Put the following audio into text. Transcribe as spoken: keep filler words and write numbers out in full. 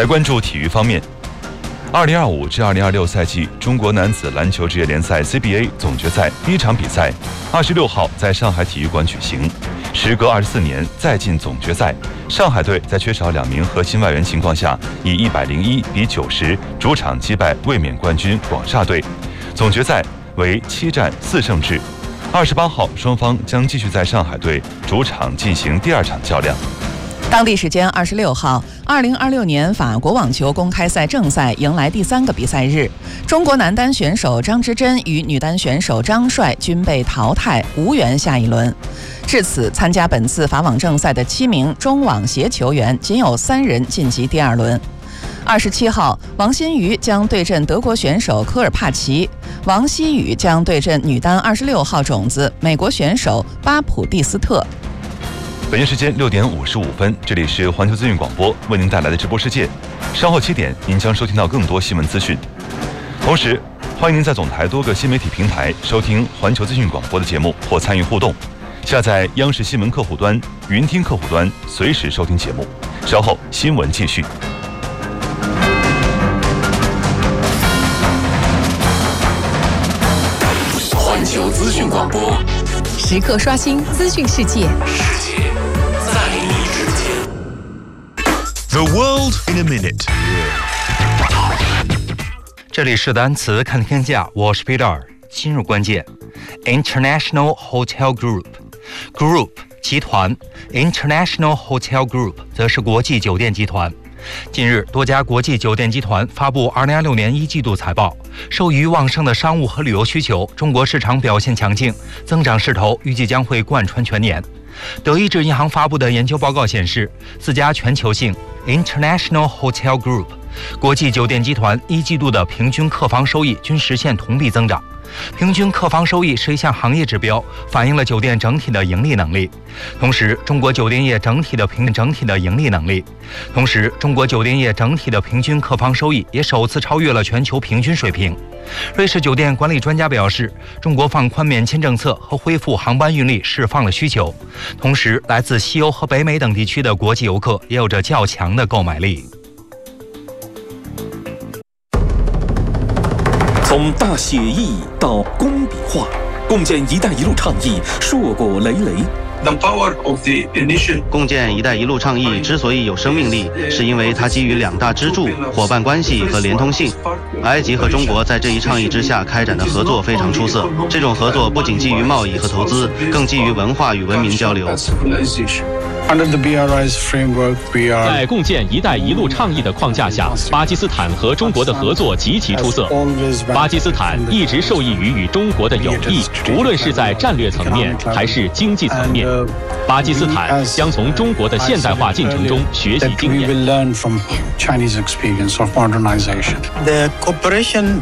来关注体育方面，二零二五至二零二六赛季中国男子篮球职业联赛 C B A 总决赛第一场比赛，二十六号在上海体育馆举行。时隔二十四年再进总决赛，上海队在缺少两名核心外援情况下，以一百零一比九十主场击败卫冕冠军广厦队。总决赛为七战四胜制。二十八号，双方将继续在上海队主场进行第二场较量。 当地时间二十六号，二零二六年法国网球公开赛正赛迎来第三个比赛日，中国男单选手张之臻与女单选手张帅均被淘汰，无缘下一轮。至此，参加本次法网正赛的七名中网协球员仅有三人晋级第二轮。二十七号，王欣瑜将对阵德国选手科尔帕奇，王希雨将对阵女单二十六号种子美国选手巴普蒂斯特。 北京时间六点五十五分，这里是环球资讯广播为您带来的直播世界。稍后七点，您将收听到更多新闻资讯。同时，欢迎您在总台多个新媒体平台收听环球资讯广播的节目或参与互动。下载央视新闻客户端、云听客户端，随时收听节目。稍后新闻继续。 环球资讯广播， 时刻刷新资讯世界。 世界在你之间。 The world in a minute。 这里是单词看天下，我是 Peter。今日关键 ：International Hotel Group。Group 集团 ，International Hotel Group 则是国际酒店集团。近日，多家国际酒店集团发布二零二六年一季度财报，受益于旺盛的商务和旅游需求，中国市场表现强劲，增长势头预计将会贯穿全年。德意志银行发布的研究报告显示，四家全球性 International Hotel Group 国际酒店集团一季度的平均客房收益均实现同比增长。平均客房收益是一项行业指标，反映了酒店整体的盈利能力。同时，中国酒店业整体的平整体的盈利能力，同时中国酒店业整体的平均客房收益也首次超越了全球平均水平。瑞士酒店管理专家表示，中国放宽免签政策和恢复航班运力释放了需求，同时来自西欧和北美等地区的国际游客也有着较强的购买力。 从大写意到工笔画，共建“一带一路”倡议硕果累累。 The power of the initiative. 共建“一带一路”倡议之所以有生命力，是因为它基于两大支柱：伙伴关系和连通性。埃及和中国在这一倡议之下开展的合作非常出色。这种合作不仅基于贸易和投资，更基于文化与文明交流。 Under the B R I's framework, we are 在共建“一带一路”倡议的框架下，巴基斯坦和中国的合作极其出色。巴基斯坦一直受益于与中国的友谊，无论是在战略层面还是经济层面。巴基斯坦将从中国的现代化进程中学习经验。 The cooperation